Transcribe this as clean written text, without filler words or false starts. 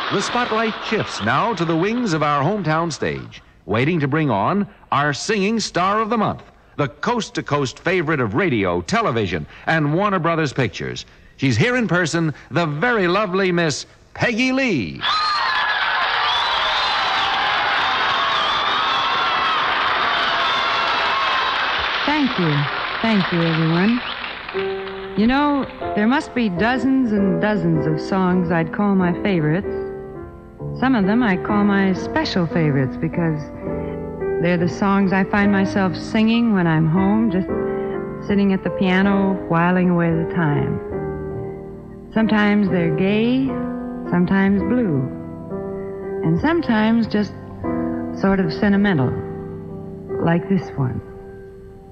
The spotlight shifts now to the wings of our hometown stage, waiting to bring on our singing star of the month, the coast-to-coast favorite of radio, television, and Warner Brothers Pictures. She's here in person, the very lovely Miss Peggy Lee. Thank you. Thank you, everyone. You know, there must be dozens and dozens of songs I'd call my favorites. Some of them I call my special favorites because they're the songs I find myself singing when I'm home, just sitting at the piano, whiling away the time. Sometimes they're gay, sometimes blue, and sometimes just sort of sentimental, like this one.